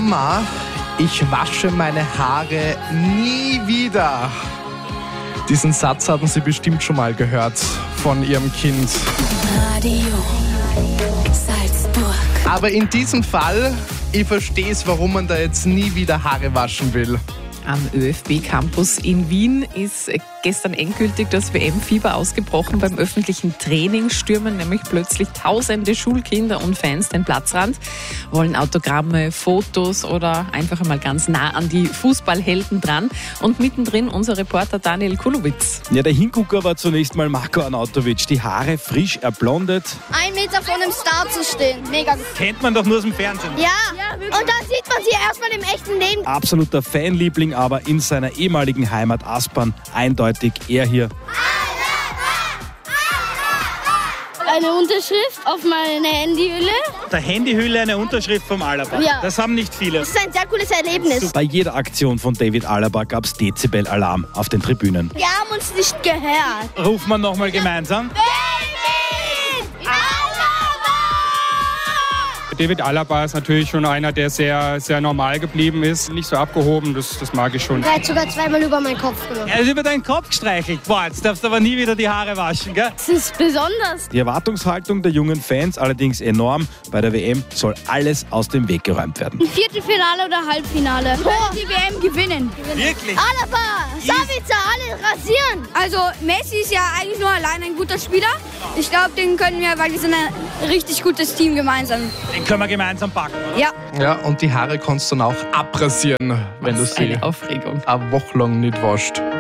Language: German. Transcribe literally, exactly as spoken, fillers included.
Mama, ich wasche meine Haare nie wieder. Diesen Satz hatten Sie bestimmt schon mal gehört von Ihrem Kind. Radio Salzburg. Aber in diesem Fall, ich verstehe es, warum man da jetzt nie wieder Haare waschen will. Am ÖFB-Campus in Wien ist gestern endgültig das W M-Fieber ausgebrochen. Beim öffentlichen Training stürmen nämlich plötzlich tausende Schulkinder und Fans den Platzrand, wollen Autogramme, Fotos oder einfach einmal ganz nah an die Fußballhelden dran. Und mittendrin unser Reporter Daniel Kulowitz. Ja, der Hingucker war zunächst mal Marko Arnautovic. Die Haare frisch erblondet. Ein Meter vor einem Star zu stehen, mega gut. Kennt man doch nur aus dem Fernsehen. Ja, ja und dann sieht man sie erstmal im echten Leben. Absoluter Fanliebling, aber in seiner ehemaligen Heimat Aspern eindeutig er hier. Eine Unterschrift auf meine Handyhülle. Der Handyhülle eine Unterschrift vom Alaba. Ja. Das haben nicht viele. Das ist ein sehr cooles Erlebnis. Bei jeder Aktion von David Alaba gab es Dezibel-Alarm auf den Tribünen. Wir haben uns nicht gehört. Rufen wir nochmal gemeinsam. David Alaba ist natürlich schon einer, der sehr, sehr normal geblieben ist. Nicht so abgehoben, das, das mag ich schon. Er hat sogar zweimal über meinen Kopf gemacht. Er ist über deinen Kopf gestreichelt. Boah, jetzt darfst du aber nie wieder die Haare waschen, gell? Das ist besonders. Die Erwartungshaltung der jungen Fans allerdings enorm. Bei der W M soll alles aus dem Weg geräumt werden. Viertelfinale oder Halbfinale? Oh. Die W M gewinnen. Wirklich? Alaba, Sabitzer, alle rasieren. Also Messi ist ja eigentlich nur allein ein guter Spieler. Ich glaube, den können wir, weil wir sind ein richtig gutes Team gemeinsam. Den können wir gemeinsam packen, oder? Ja. Ja, und die Haare kannst du dann auch abrasieren, wenn du sie Eine Aufregung. eine Woche lang nicht waschst.